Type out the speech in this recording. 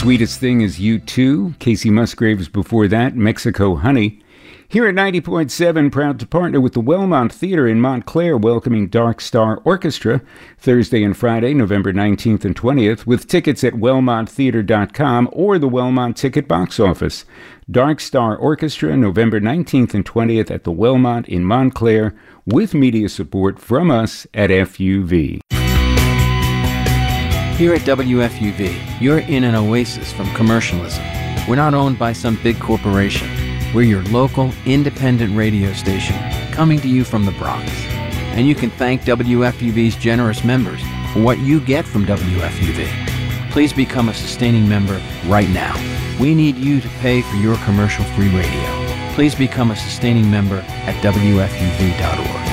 Sweetest Thing is U2. Casey Musgraves before that, Mexico Honey. Here at 90.7, proud to partner with the Wellmont Theater in Montclair, welcoming Dark Star Orchestra Thursday and Friday, November 19th and 20th, with tickets at wellmonttheater.com or the Wellmont Ticket Box Office. Dark Star Orchestra, November 19th and 20th at the Wellmont in Montclair, with media support from us at FUV. Here at WFUV, you're in an oasis from commercialism. We're not owned by some big corporation. We're your local, independent radio station, coming to you from the Bronx. And you can thank WFUV's generous members for what you get from WFUV. Please become a sustaining member right now. We need you to pay for your commercial-free radio. Please become a sustaining member at WFUV.org.